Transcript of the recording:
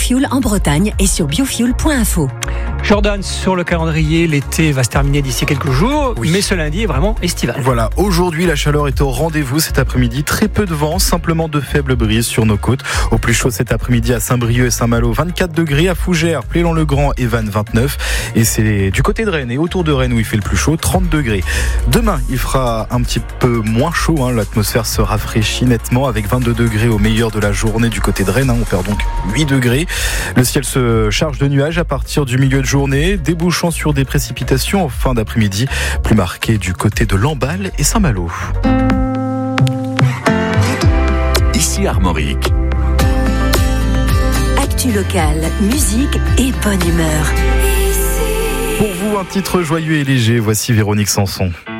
biofuel en Bretagne et sur biofuel.info. Jordan, sur le calendrier, l'été va se terminer d'ici quelques jours, Oui. mais ce lundi est vraiment estival. Voilà, aujourd'hui la chaleur est au rendez-vous cet après-midi. Très peu de vent, simplement de faibles brises sur nos côtes. Au plus chaud cet après-midi à Saint-Brieuc et Saint-Malo, 24 degrés, à Fougères, Plélan-le-Grand et Vannes, 29. Et c'est du côté de Rennes et autour de Rennes où il fait le plus chaud, 30 degrés. Demain, il fera un petit peu moins chaud, l'atmosphère se rafraîchit nettement avec 22 degrés au meilleur de la journée du côté de Rennes. On perd donc 8 degrés. Le ciel se charge de nuages à partir du milieu de journée, débouchant sur des précipitations en fin d'après-midi, plus marquées du côté de Lamballe et Saint-Malo. Ici Armorique. Actu locale, musique et bonne humeur. Pour vous, un titre joyeux et léger, voici Véronique Sanson.